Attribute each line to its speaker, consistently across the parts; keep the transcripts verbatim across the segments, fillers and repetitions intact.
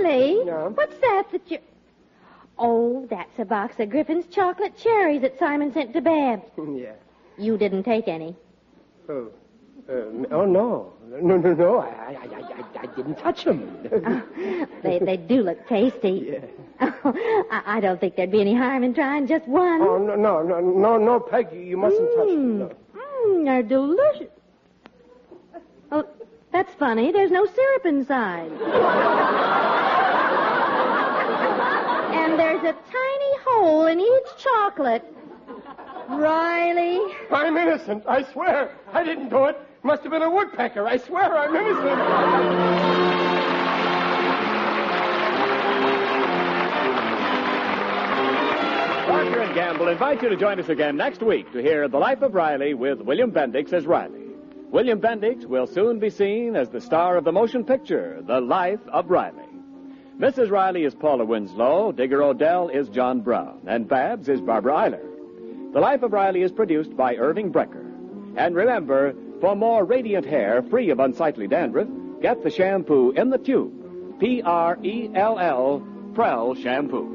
Speaker 1: Riley.
Speaker 2: Yeah?
Speaker 1: What's that that you... Oh, that's a box of Griffin's chocolate cherries that Simon sent to Babs.
Speaker 2: Yeah.
Speaker 1: You didn't take any.
Speaker 2: Oh. Uh, oh, no. No, no, no. I, I, I, I, I didn't touch them.
Speaker 1: Oh, they, they do look tasty.
Speaker 2: Yeah.
Speaker 1: Oh, I, I don't think there'd be any harm in trying just one.
Speaker 2: Oh, no, no, no, no, no, Peg, you mustn't touch them. No.
Speaker 1: Mmm, they're delicious. Oh, that's funny. There's no syrup inside. And there's a tiny hole in each chocolate. Riley.
Speaker 2: I'm innocent, I swear. I didn't do it. Must have been a woodpecker. I swear I'm innocent.
Speaker 3: Procter and Gamble invite you to join us again next week to hear The Life of Riley with William Bendix as Riley. William Bendix will soon be seen as the star of the motion picture, The Life of Riley. Missus Riley is Paula Winslow, Digger Odell is John Brown, and Babs is Barbara Eiler. The Life of Riley is produced by Irving Brecker. And remember, for more radiant hair free of unsightly dandruff, get the shampoo in the tube. P R E L L, Prell Shampoo.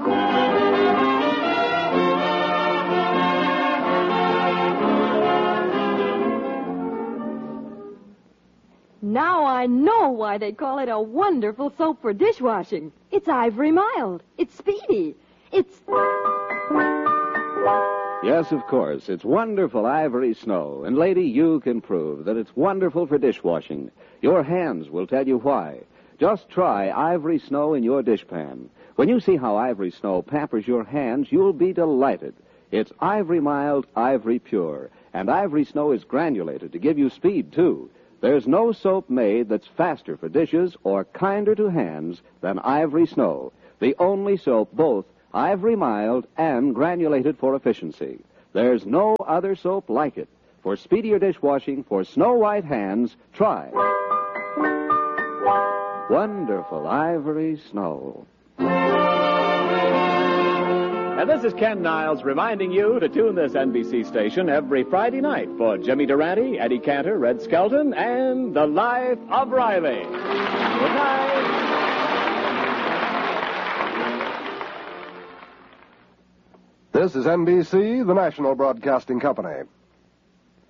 Speaker 4: Now I know why they call it a wonderful soap for dishwashing. It's Ivory Mild. It's speedy. It's...
Speaker 5: Yes, of course. It's wonderful Ivory Snow. And, lady, you can prove that it's wonderful for dishwashing. Your hands will tell you why. Just try Ivory Snow in your dishpan. When you see how Ivory Snow pampers your hands, you'll be delighted. It's Ivory Mild, Ivory Pure. And Ivory Snow is granulated to give you speed, too. There's no soap made that's faster for dishes or kinder to hands than Ivory Snow. The only soap both Ivory Mild and granulated for efficiency. There's no other soap like it. For speedier dishwashing, for snow-white hands, try wonderful Ivory Snow.
Speaker 3: And this is Ken Niles reminding you to tune this N B C station every Friday night for Jimmy Durante, Eddie Cantor, Red Skelton, and The Life of Riley. Good night.
Speaker 6: This is N B C, the national broadcasting company.